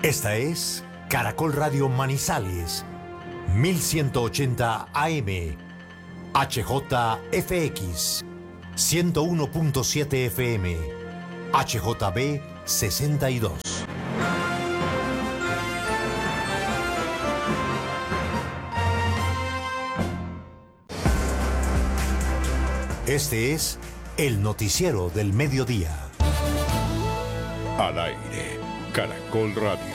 Esta es Caracol Radio Manizales, 1180 AM, HJFX, 101.7 FM, HJB 62. Este es el noticiero del mediodía. Al aire, Caracol Radio.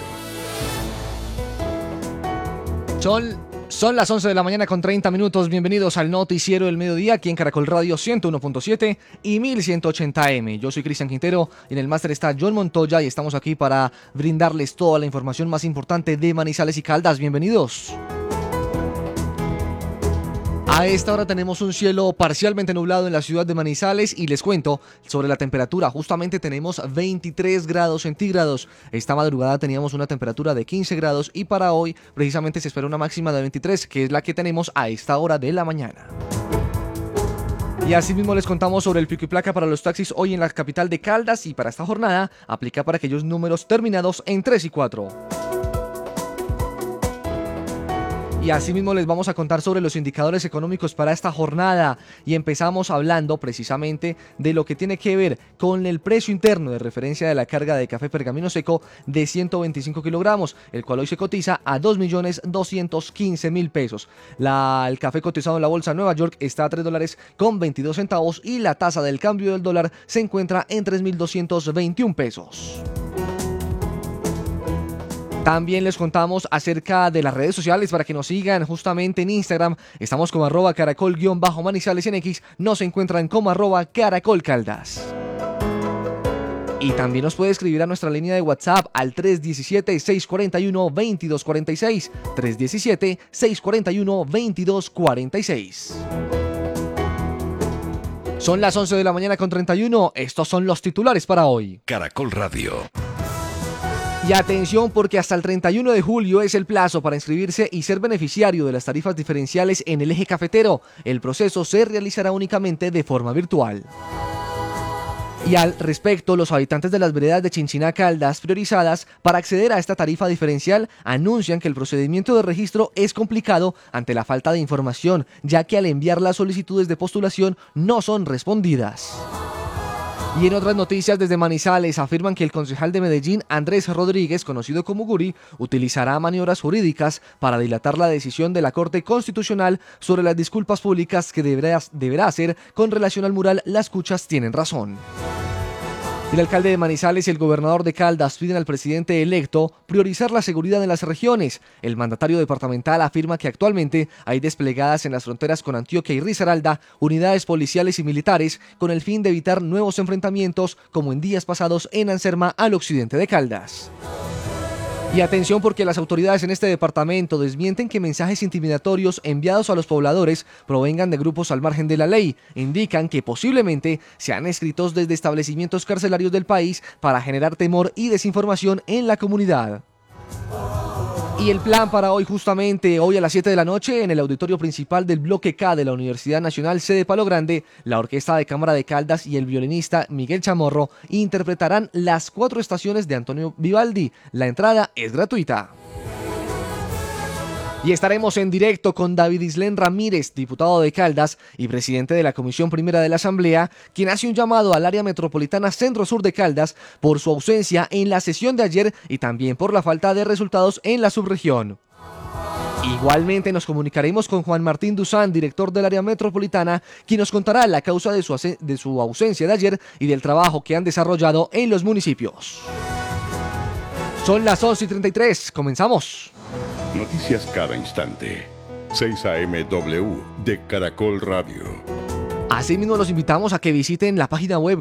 Son las 11 de la mañana con 30 minutos. Bienvenidos al noticiero del mediodía aquí en Caracol Radio 101.7 y 1180M. Yo soy Cristian Quintero y en el máster está John Montoya y estamos aquí para brindarles toda la información más importante de Manizales y Caldas. Bienvenidos. A esta hora tenemos un cielo parcialmente nublado en la ciudad de Manizales y les cuento sobre la temperatura. Justamente tenemos 23 grados centígrados. Esta madrugada teníamos una temperatura de 15 grados y para hoy precisamente se espera una máxima de 23, que es la que tenemos a esta hora de la mañana. Y asimismo les contamos sobre el pico y placa para los taxis hoy en la capital de Caldas y para esta jornada aplica para aquellos números terminados en 3 y 4. Y asimismo les vamos a contar sobre los indicadores económicos para esta jornada y empezamos hablando precisamente de lo que tiene que ver con el precio interno de referencia de la carga de café pergamino seco de 125 kilogramos, el cual hoy se cotiza a 2.215.000 pesos. El café cotizado en la bolsa de Nueva York está a $3.22 y la tasa del cambio del dólar se encuentra en 3.221 pesos. También les contamos acerca de las redes sociales para que nos sigan justamente en Instagram. Estamos como @caracol_manizales y en X nos encuentran como @caracolcaldas. Y también nos puede escribir a nuestra línea de WhatsApp al 317-641-2246. 317-641-2246. Son las 11 de la mañana con 31. Estos son los titulares para hoy. Caracol Radio. Y atención porque hasta el 31 de julio es el plazo para inscribirse y ser beneficiario de las tarifas diferenciales en el eje cafetero. El proceso se realizará únicamente de forma virtual. Y al respecto, los habitantes de las veredas de Chinchiná Caldas priorizadas para acceder a esta tarifa diferencial anuncian que el procedimiento de registro es complicado ante la falta de información, ya que al enviar las solicitudes de postulación no son respondidas. Y en otras noticias desde Manizales afirman que el concejal de Medellín, Andrés Rodríguez, conocido como Guri, utilizará maniobras jurídicas para dilatar la decisión de la Corte Constitucional sobre las disculpas públicas que deberá hacer con relación al mural Las Cuchas tienen razón. El alcalde de Manizales y el gobernador de Caldas piden al presidente electo priorizar la seguridad en las regiones. El mandatario departamental afirma que actualmente hay desplegadas en las fronteras con Antioquia y Risaralda unidades policiales y militares con el fin de evitar nuevos enfrentamientos como en días pasados en Anserma al occidente de Caldas. Y atención porque las autoridades en este departamento desmienten que mensajes intimidatorios enviados a los pobladores provengan de grupos al margen de la ley. Indican que posiblemente sean escritos desde establecimientos carcelarios del país para generar temor y desinformación en la comunidad. Y el plan para hoy justamente, hoy a las 7 de la noche, en el auditorio principal del Bloque K de la Universidad Nacional Sede Palo Grande, la Orquesta de Cámara de Caldas y el violinista Miguel Chamorro interpretarán las 4 estaciones de Antonio Vivaldi. La entrada es gratuita. Y estaremos en directo con David Islén Ramírez, diputado de Caldas y presidente de la Comisión Primera de la Asamblea, quien hace un llamado al área metropolitana Centro-Sur de Caldas por su ausencia en la sesión de ayer y también por la falta de resultados en la subregión. Igualmente nos comunicaremos con Juan Martín Duzán, director del área metropolitana, quien nos contará la causa de su ausencia de ayer y del trabajo que han desarrollado en los municipios. Son las 11:33, comenzamos. Noticias cada instante. 6 AMW de Caracol Radio. Asimismo los invitamos a que visiten la página web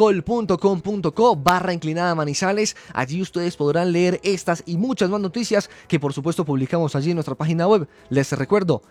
caracol.com.co/Manizales. Allí ustedes podrán leer estas y muchas más noticias que por supuesto publicamos allí en nuestra página web. Les recuerdo,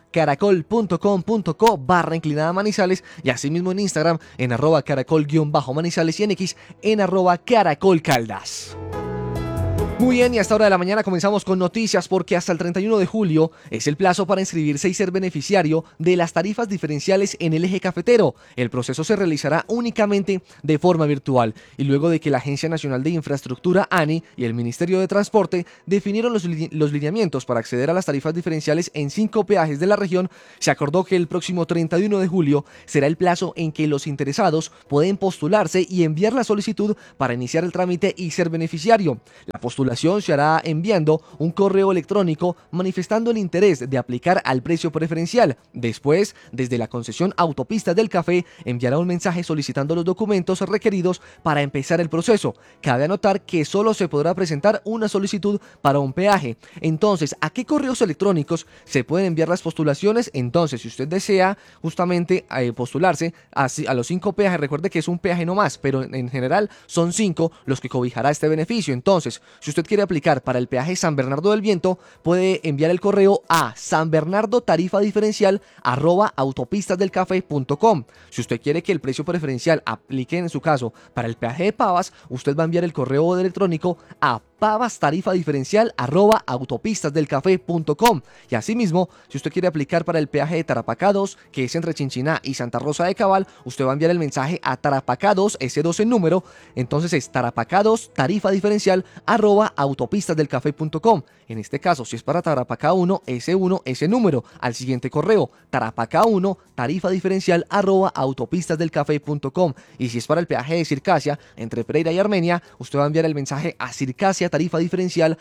caracol.com.co/Manizales y asimismo en Instagram en @caracol_manizales y en X en @caracolcaldas. Muy bien, y a esta hora de la mañana comenzamos con noticias porque hasta el 31 de julio es el plazo para inscribirse y ser beneficiario de las tarifas diferenciales en el eje cafetero. El proceso se realizará únicamente de forma virtual y luego de que la Agencia Nacional de Infraestructura ANI y el Ministerio de Transporte definieron los lineamientos para acceder a las tarifas diferenciales en 5 peajes de la región, se acordó que el próximo 31 de julio será el plazo en que los interesados pueden postularse y enviar la solicitud para iniciar el trámite y ser beneficiario. La postulación se hará enviando un correo electrónico manifestando el interés de aplicar al precio preferencial. Después, desde la concesión Autopistas del Café, enviará un mensaje solicitando los documentos requeridos para empezar el proceso. Cabe anotar que solo se podrá presentar una solicitud para un peaje. Entonces, ¿a qué correos electrónicos se pueden enviar las postulaciones? Entonces, si usted desea justamente postularse a los 5 peajes, recuerde que es un peaje no más, pero en general son 5 los que cobijará este beneficio. Entonces, si usted quiere aplicar para el peaje San Bernardo del Viento, puede enviar el correo a sanbernardotarifa_autopistasdelcafé.com. Si usted quiere que el precio preferencial aplique en su caso para el peaje de Pavas, usted va a enviar el correo electrónico a pavastarifadiferencial@autopistasdelcafé.com. Y asimismo, si usted quiere aplicar para el peaje de Tarapacá 2, que es entre Chinchiná y Santa Rosa de Cabal, usted va a enviar el mensaje a Tarapacá 2, ese 2 en número, entonces es Tarapacá 2, tarifa diferencial @autopistasdelcafé.com. En este caso, si es para Tarapacá 1, ese 1, ese número, al siguiente correo, Tarapacá 1, tarifa diferencial @autopistasdelcafé.com. Y si es para el peaje de Circasia, entre Pereira y Armenia, usted va a enviar el mensaje a Circasia tarifa diferencial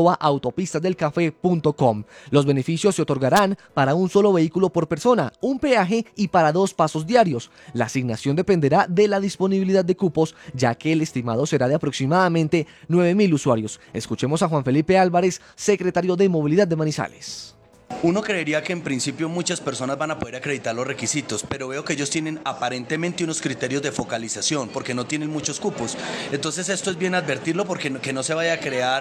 @autopistasdelcafé.com. Los beneficios se otorgarán para un solo vehículo por persona, un peaje y para 2 pasos diarios. La asignación dependerá de la disponibilidad de cupos, ya que el estimado será de aproximadamente 9.000 usuarios. Escuchemos a Juan Felipe Álvarez, secretario de Movilidad de Manizales. Uno creería que en principio muchas personas van a poder acreditar los requisitos, pero veo que ellos tienen aparentemente unos criterios de focalización porque no tienen muchos cupos. Entonces esto es bien advertirlo porque que no se vaya a crear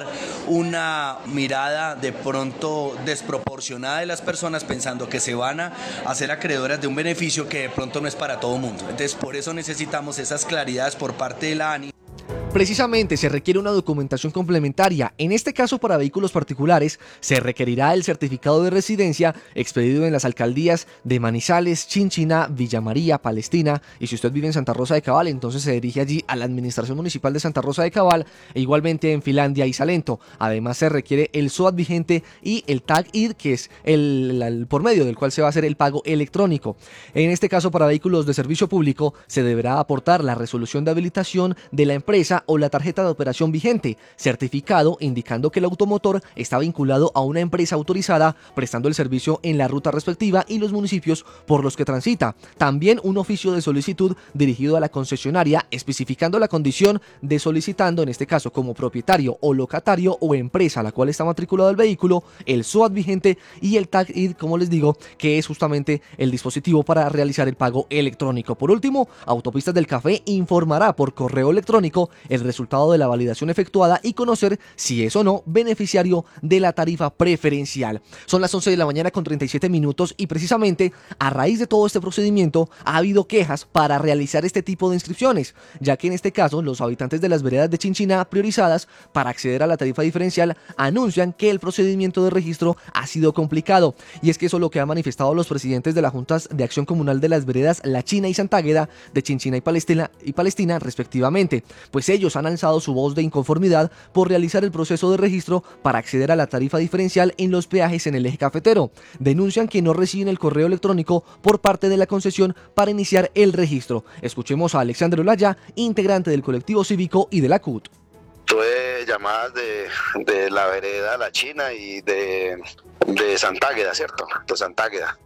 una mirada de pronto desproporcionada de las personas pensando que se van a hacer acreedoras de un beneficio que de pronto no es para todo mundo. Entonces por eso necesitamos esas claridades por parte de la ANI. Precisamente se requiere una documentación complementaria. En este caso, para vehículos particulares, se requerirá el certificado de residencia expedido en las alcaldías de Manizales, Chinchiná, Villa María, Palestina. Y si usted vive en Santa Rosa de Cabal, entonces se dirige allí a la Administración Municipal de Santa Rosa de Cabal e igualmente en Finlandia y Salento. Además, se requiere el SOAT vigente y el Tag ID, que es el por medio del cual se va a hacer el pago electrónico. En este caso, para vehículos de servicio público, se deberá aportar la resolución de habilitación de la empresa o la tarjeta de operación vigente, certificado indicando que el automotor está vinculado a una empresa autorizada prestando el servicio en la ruta respectiva y los municipios por los que transita. También un oficio de solicitud dirigido a la concesionaria especificando la condición de solicitando, en este caso como propietario o locatario o empresa a la cual está matriculado el vehículo, el SOAT vigente y el Tag ID, como les digo, que es justamente el dispositivo para realizar el pago electrónico. Por último, Autopistas del Café informará por correo electrónico el resultado de la validación efectuada y conocer si es o no beneficiario de la tarifa preferencial. Son las 11 de la mañana con 37 minutos y precisamente a raíz de todo este procedimiento ha habido quejas para realizar este tipo de inscripciones, ya que en este caso los habitantes de las veredas de Chinchiná priorizadas para acceder a la tarifa diferencial anuncian que el procedimiento de registro ha sido complicado, y es que eso es lo que han manifestado los presidentes de las juntas de acción comunal de las veredas La China y Santágueda de Chinchiná y Palestina respectivamente, pues ellos han alzado su voz de inconformidad por realizar el proceso de registro para acceder a la tarifa diferencial en los peajes en el eje cafetero. Denuncian que no reciben el correo electrónico por parte de la concesión para iniciar el registro. Escuchemos a Alexandre Olaya, integrante del colectivo cívico y de la CUT. Tuve llamadas de la vereda La China y de Santágueda, ¿cierto? De Santágueda.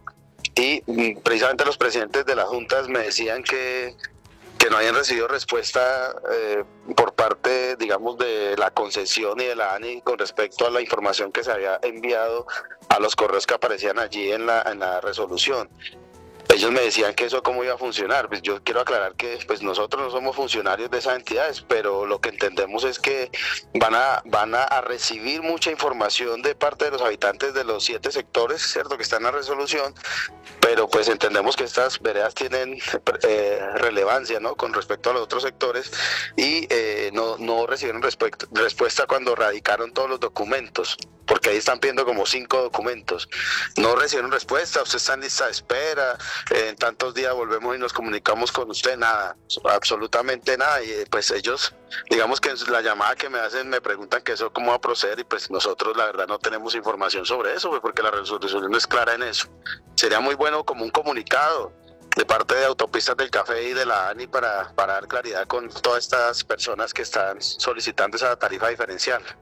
Y precisamente los presidentes de las juntas me decían que no habían recibido respuesta por parte, digamos, de la concesión y de la ANI con respecto a la información que se había enviado a los correos que aparecían allí en la resolución. Ellos me decían que eso cómo iba a funcionar. Pues yo quiero aclarar que pues nosotros no somos funcionarios de esas entidades, pero lo que entendemos es que van a recibir mucha información de parte de los habitantes de los 7 sectores, ¿cierto?, que están en la resolución, pero pues entendemos que estas veredas tienen relevancia, ¿no?, con respecto a los otros sectores, y no recibieron respuesta cuando radicaron todos los documentos, porque ahí están pidiendo como 5 documentos. No recibieron respuesta, usted está en lista de espera, en tantos días volvemos y nos comunicamos con usted, nada, absolutamente nada. Y pues ellos, digamos que en la llamada que me hacen me preguntan que eso cómo va a proceder, y pues nosotros la verdad no tenemos información sobre eso, pues, porque la resolución no es clara en eso. Sería muy bueno como un comunicado de parte de Autopistas del Café y de la ANI para dar claridad con todas estas personas que están solicitando esa tarifa diferencial.